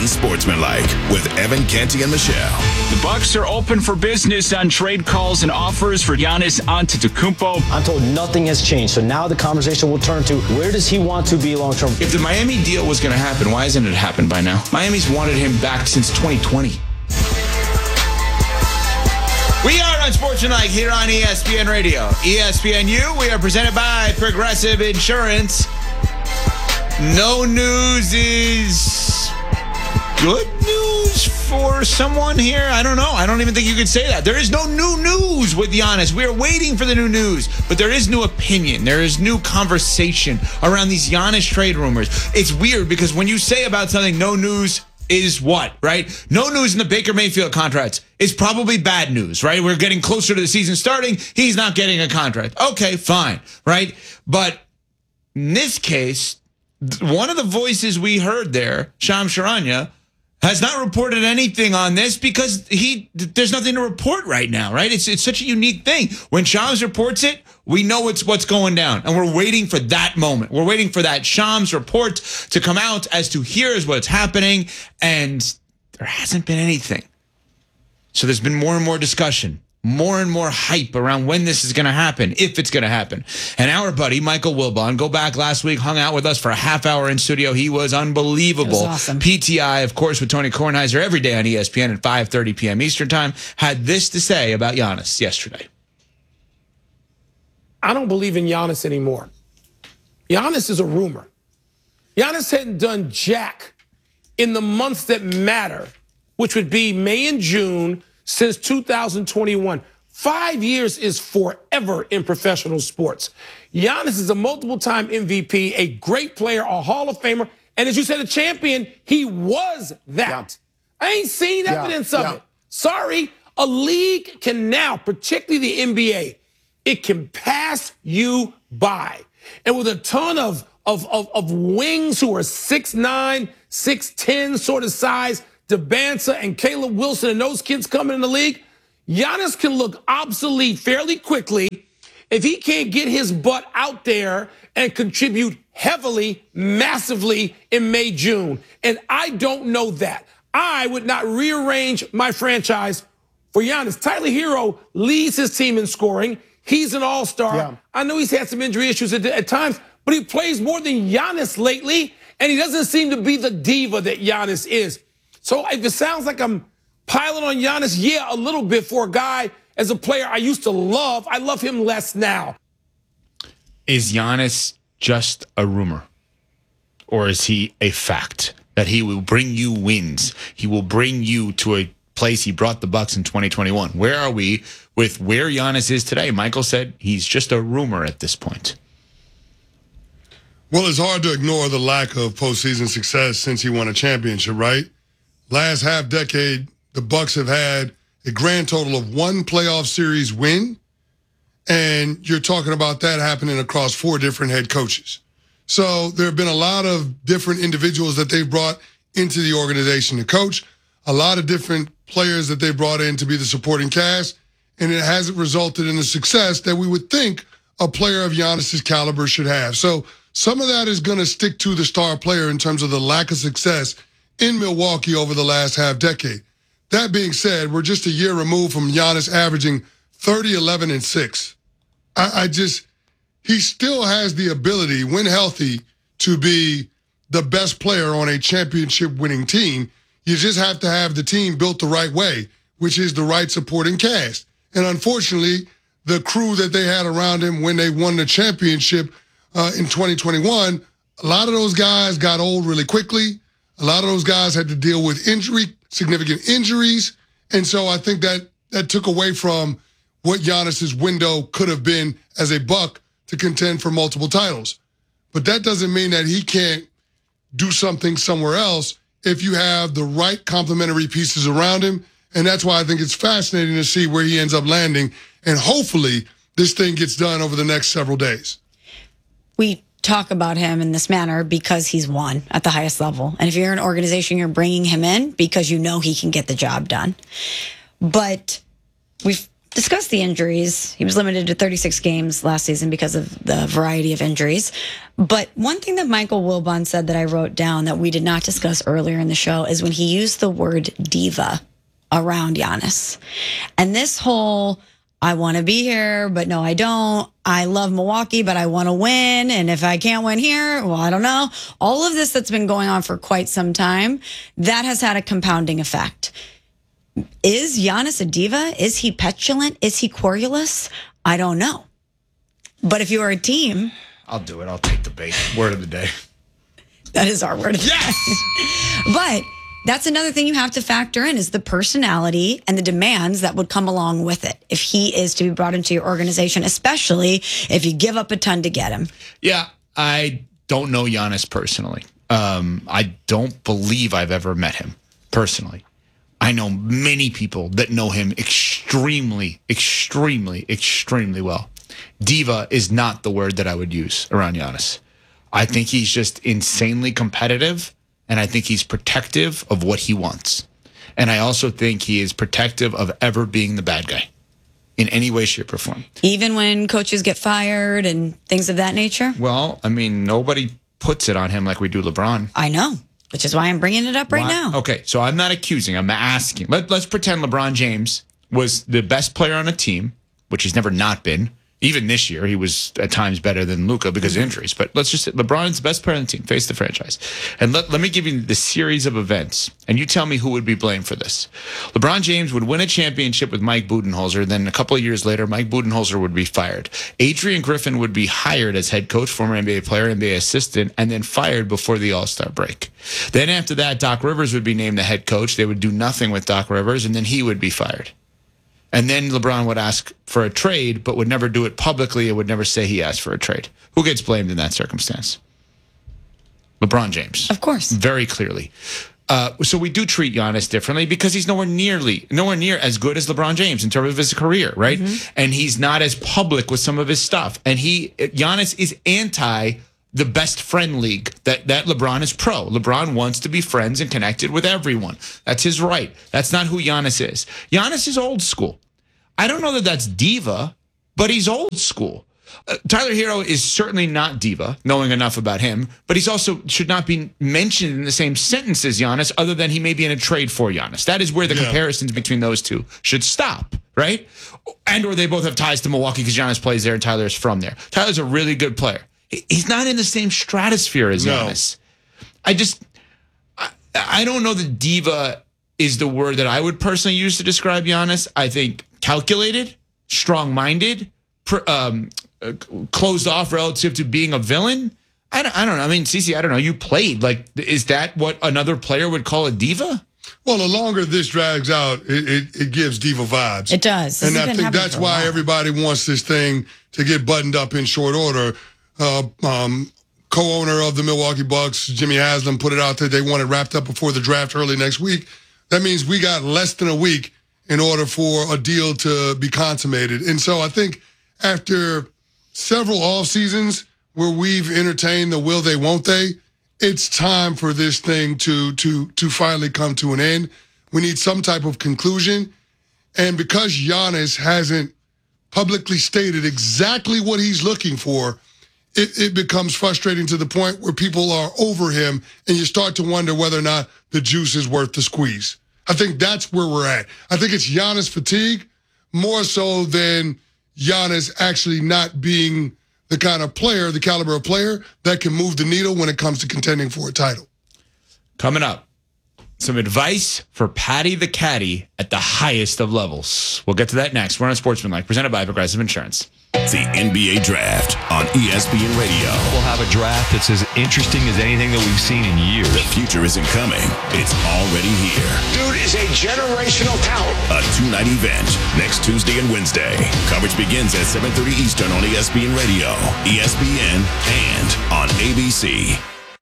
Unsportsmanlike with Evan Canty and Michelle. The Bucks are open for business on trade calls and offers for Giannis Antetokounmpo. I'm told nothing has changed, so now the conversation will turn to where does he want to be long term? If the Miami deal was going to happen, why hasn't it happened by now? Miami's wanted him back since 2020. We are Unsportsmanlike here on ESPN Radio. ESPNU, we are presented by Progressive Insurance. No news is good news for someone here. I don't know. I don't even think you could say that. There is no new news with Giannis. We are waiting for the new news, but there is new opinion. There is new conversation around these Giannis trade rumors. It's weird because when you say about something, no news is what, right? No news in the Baker Mayfield contract is probably bad news, right? We're getting closer to the season starting. He's not getting a contract. Okay, fine, right? But in this case, one of the voices we heard there, Shams Charania, has not reported anything on this because there's nothing to report right now, right? It's such a unique thing. When Shams reports it, we know what's going down, and we're waiting for that moment. We're waiting for that Shams report to come out as to here's what's happening, and there hasn't been anything. So there's been more and more discussion, more and more hype around when this is going to happen, if it's going to happen. And our buddy, Michael Wilbon, go back last week, hung out with us for a half hour in studio. He was unbelievable. It was awesome. PTI, of course, with Tony Kornheiser every day on ESPN at 5:30 p.m. Eastern Time, had this to say about Giannis yesterday. I don't believe in Giannis anymore. Giannis is a rumor. Giannis hadn't done jack in the months that matter, which would be May and June, since 2021. 5 years is forever in professional sports. Giannis is a multiple-time MVP, a great player, a Hall of Famer, and as you said, a champion. He was that. Yeah. I ain't seen evidence of it. Sorry. A league can now, particularly the NBA, it can pass you by. And with a ton of wings who are 6'9", 6'10" sort of size, DeBanza and Caleb Wilson and those kids coming in the league, Giannis can look obsolete fairly quickly if he can't get his butt out there and contribute heavily, massively in May, June. And I don't know that. I would not rearrange my franchise for Giannis. Tyler Hero leads his team in scoring. He's an all-star. Yeah. I know he's had some injury issues at times, but he plays more than Giannis lately, and he doesn't seem to be the diva that Giannis is. So if it sounds like I'm piling on Giannis, yeah, a little bit for a guy as a player I used to love. I love him less now. Is Giannis just a rumor? Or is he a fact that he will bring you wins? He will bring you to a place he brought the Bucks in 2021. Where are we with where Giannis is today? Michael said he's just a rumor at this point. Well, it's hard to ignore the lack of postseason success since he won a championship, right? Last half decade, the Bucks have had a grand total of one playoff series win, and you're talking about that happening across 4 different head coaches. So there have been a lot of different individuals that they've brought into the organization to coach, a lot of different players that they brought in to be the supporting cast, and it hasn't resulted in the success that we would think a player of Giannis's caliber should have. So some of that is going to stick to the star player in terms of the lack of success in Milwaukee over the last half decade. That being said, we're just a year removed from Giannis averaging 30, 11, and 6. He still has the ability, when healthy, to be the best player on a championship-winning team. You just have to have the team built the right way, which is the right supporting cast. And unfortunately, the crew that they had around him when they won the championship in 2021, a lot of those guys got old really quickly. A lot of those guys had to deal with significant injuries. And so I think that took away from what Giannis's window could have been as a Buck to contend for multiple titles. But that doesn't mean that he can't do something somewhere else if you have the right complementary pieces around him. And that's why I think it's fascinating to see where he ends up landing. And hopefully this thing gets done over the next several days. We talk about him in this manner because he's won at the highest level. And if you're an organization, you're bringing him in because you know he can get the job done. But we've discuss the injuries. He was limited to 36 games last season because of the variety of injuries. But one thing that Michael Wilbon said that I wrote down that we did not discuss earlier in the show is when he used the word diva around Giannis. And this whole, I want to be here, but no, I don't. I love Milwaukee, but I want to win. And if I can't win here, well, I don't know. All of this that's been going on for quite some time, that has had a compounding effect. Is Giannis a diva? Is he petulant? Is he querulous? I don't know. But if you are a team... I'll do it. I'll take the bait. Word of the day. That is our word of the day. But that's another thing you have to factor in is the personality and the demands that would come along with it if he is to be brought into your organization, especially if you give up a ton to get him. Yeah, I don't know Giannis personally. I don't believe I've ever met him personally. I know many people that know him extremely, extremely, extremely well. Diva is not the word that I would use around Giannis. I think he's just insanely competitive, and I think he's protective of what he wants. And I also think he is protective of ever being the bad guy in any way, shape, or form. Even when coaches get fired and things of that nature? Well, I mean, nobody puts it on him like we do LeBron. I know, which is why I'm bringing it up right now. Okay, so I'm not accusing. I'm asking. Let's pretend LeBron James was the best player on a team, which he's never not been. Even this year, he was at times better than Luka because of injuries. But let's just say LeBron's the best player on the team, face the franchise. And let me give you the series of events, and you tell me who would be blamed for this. LeBron James would win a championship with Mike Budenholzer. Then a couple of years later, Mike Budenholzer would be fired. Adrian Griffin would be hired as head coach, former NBA player, NBA assistant, and then fired before the All-Star break. Then after that, Doc Rivers would be named the head coach. They would do nothing with Doc Rivers, and then he would be fired. And then LeBron would ask for a trade, but would never do it publicly and would never say he asked for a trade. Who gets blamed in that circumstance? LeBron James. Of course. Very clearly. So we do treat Giannis differently because he's nowhere near as good as LeBron James in terms of his career, right? Mm-hmm. And he's not as public with some of his stuff. And Giannis is anti the best friend league that LeBron is pro. LeBron wants to be friends and connected with everyone. That's his right. That's not who Giannis is. Giannis is old school. I don't know that that's diva, but he's old school. Tyler Hero is certainly not diva, knowing enough about him, but he's also should not be mentioned in the same sentence as Giannis, other than he may be in a trade for Giannis. That is where the comparisons between those two should stop, right? And or they both have ties to Milwaukee because Giannis plays there and Tyler is from there. Tyler's a really good player. He's not in the same stratosphere as Giannis. I don't know that diva is the word that I would personally use to describe Giannis. I think calculated, strong-minded, closed off relative to being a villain. I don't know. I mean, Cece, I don't know. You played. Like, is that what another player would call a diva? Well, the longer this drags out, it gives diva vibes. It does. And I think that's why everybody wants this thing to get buttoned up in short order. Co-owner of the Milwaukee Bucks, Jimmy Haslam, put it out there. They want it wrapped up before the draft early next week. That means we got less than a week in order for a deal to be consummated. And so I think after several off seasons where we've entertained the will they, won't they, it's time for this thing to finally come to an end. We need some type of conclusion. And because Giannis hasn't publicly stated exactly what he's looking for, it becomes frustrating to the point where people are over him and you start to wonder whether or not the juice is worth the squeeze. I think that's where we're at. I think it's Giannis fatigue more so than Giannis actually not being the kind of player, the caliber of player that can move the needle when it comes to contending for a title. Coming up, some advice for Patty the Caddy at the highest of levels. We'll get to that next. We're on Sportsmanlike, presented by Progressive Insurance. The NBA Draft on ESPN Radio. We'll have a draft that's as interesting as anything that we've seen in years. The future isn't coming. It's already here. Dude is a generational talent. A two-night event next Tuesday and Wednesday. Coverage begins at 7:30 Eastern on ESPN Radio, ESPN, and on ABC.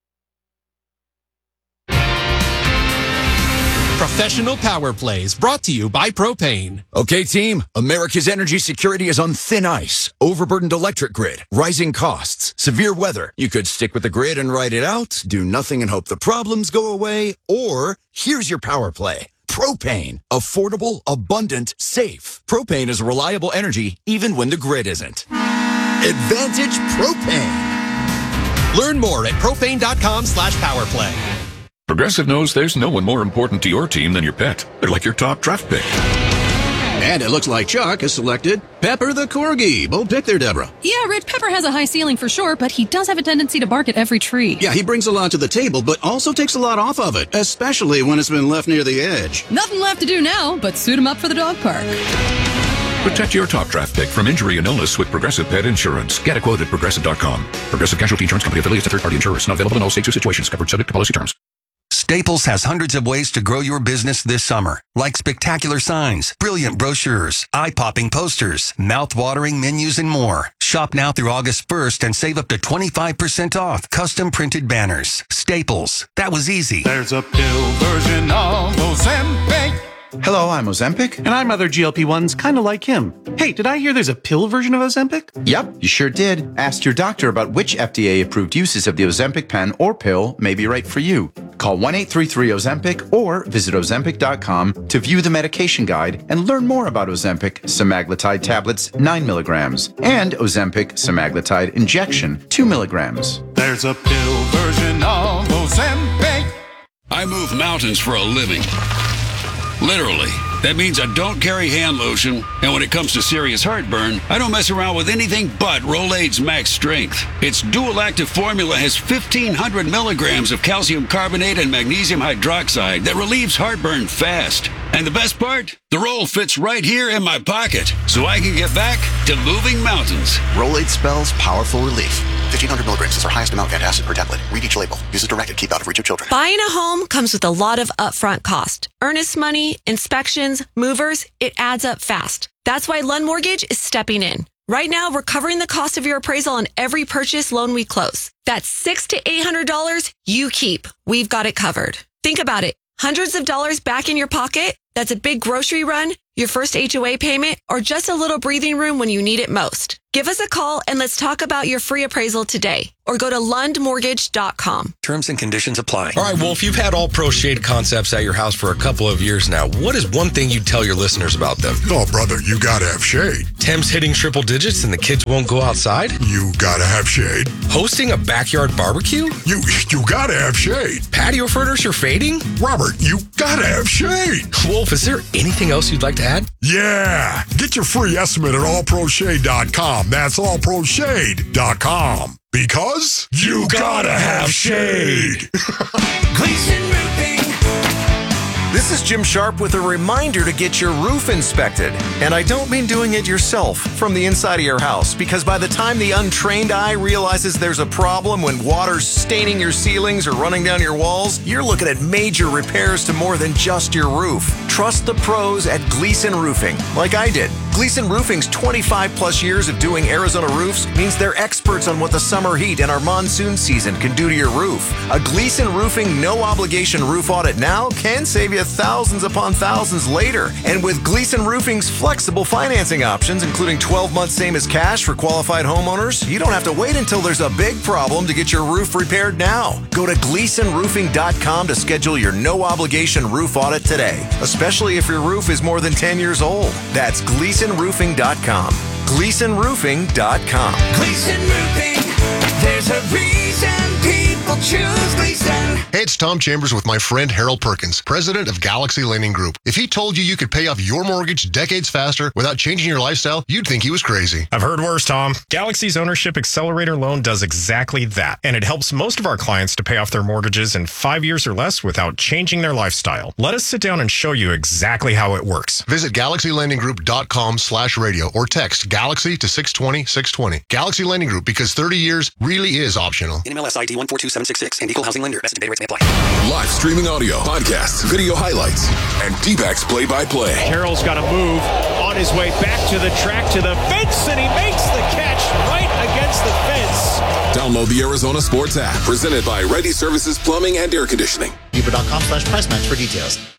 Professional Power Plays brought to you by Propane. Okay, team, America's energy security is on thin ice. Overburdened electric grid, rising costs, severe weather. You could stick with the grid and ride it out, do nothing and hope the problems go away, or here's your power play. Propane. Affordable, abundant, safe. Propane is reliable energy even when the grid isn't. Advantage Propane. Learn more at propane.com/powerplay. Progressive knows there's no one more important to your team than your pet. They're like your top draft pick. And it looks like Chuck has selected Pepper the Corgi. Bold pick there, Deborah. Yeah, Rich, Pepper has a high ceiling for sure, but he does have a tendency to bark at every tree. Yeah, he brings a lot to the table, but also takes a lot off of it, especially when it's been left near the edge. Nothing left to do now but suit him up for the dog park. Protect your top draft pick from injury and illness with Progressive Pet Insurance. Get a quote at Progressive.com. Progressive Casualty Insurance Company affiliates to third-party insurers. Not available in all states or situations. Covered subject to policy terms. Staples has hundreds of ways to grow your business this summer, like spectacular signs, brilliant brochures, eye-popping posters, mouth-watering menus, and more. Shop now through August 1st and save up to 25% off custom printed banners. Staples. That was easy. There's a pill version of Ozempic. Hello, I'm Ozempic. And I'm other GLP-1s kind of like him. Hey, did I hear there's a pill version of Ozempic? Yep, you sure did. Ask your doctor about which FDA-approved uses of the Ozempic pen or pill may be right for you. Call 1-833-OZEMPIC or visit Ozempic.com to view the medication guide and learn more about Ozempic semaglutide tablets 9 milligrams and Ozempic semaglutide injection 2 milligrams. There's a pill version of Ozempic. I move mountains for a living. Literally. That means I don't carry hand lotion, and when it comes to serious heartburn, I don't mess around with anything but Rolaids Max Strength. Its dual-active formula has 1,500 milligrams of calcium carbonate and magnesium hydroxide that relieves heartburn fast. And the best part? The roll fits right here in my pocket, so I can get back to moving mountains. Rolaids spells powerful relief. 1,500 milligrams is our highest amount of antacid per tablet. Read each label. Use as directed. Keep out of reach of children. Buying a home comes with a lot of upfront cost. Earnest money, inspections, movers, it adds up fast. That's why Lund Mortgage is stepping in. Right now, we're covering the cost of your appraisal on every purchase loan we close. That's $600 to $800 you keep. We've got it covered. Think about it. Hundreds of dollars back in your pocket? That's a big grocery run, your first HOA payment, or just a little breathing room when you need it most. Give us a call and let's talk about your free appraisal today. Or go to lundmortgage.com. Terms and conditions apply. All right, Wolf, you've had All Pro Shade Concepts at your house for a couple of years now. What is one thing you'd tell your listeners about them? Oh, brother, you gotta have shade. Temps hitting triple digits and the kids won't go outside? You gotta have shade. Hosting a backyard barbecue? You gotta have shade. Patio furniture fading? Robert, you gotta have shade. Wolf, is there anything else you'd like to add? Yeah. Get your free estimate at allproshade.com. That's allproshade.com. Because you gotta have shade. Gleason Roofing. This is Jim Sharp with a reminder to get your roof inspected. And I don't mean doing it yourself from the inside of your house, because by the time the untrained eye realizes there's a problem when water's staining your ceilings or running down your walls, you're looking at major repairs to more than just your roof. Trust the pros at Gleason Roofing, like I did. Gleason Roofing's 25 plus years of doing Arizona roofs means they're experts on what the summer heat and our monsoon season can do to your roof. A Gleason Roofing no obligation roof audit now can save you thousands upon thousands later. And with Gleason Roofing's flexible financing options, including 12 months same as cash for qualified homeowners, you don't have to wait until there's a big problem to get your roof repaired now. Go to GleasonRoofing.com to schedule your no obligation roof audit today, especially if your roof is more than 10 years old. That's GleasonRoofing.com. GleasonRoofing.com. Gleason Roofing, there's a reason people choose Gleason. Hey, it's Tom Chambers with my friend Harold Perkins, president of Galaxy Lending Group. If he told you could pay off your mortgage decades faster without changing your lifestyle, you'd think he was crazy. I've heard worse, Tom. Galaxy's Ownership Accelerator Loan does exactly that, and it helps most of our clients to pay off their mortgages in 5 years or less without changing their lifestyle. Let us sit down and show you exactly how it works. Visit GalaxyLendingGroup.com/radio or text Galaxy to 620-620. Galaxy Lending Group, because 30 years really is optional. NMLS ID 142766 and equal housing lender. Best and data rates may apply. Live streaming audio, podcasts, video highlights, and D-backs play-by-play. Carroll's got to move on his way back to the track, to the fence, and he makes the catch right against the fence. Download the Arizona Sports app, presented by Ready Services Plumbing and Air Conditioning. Beaver.com/price match for details.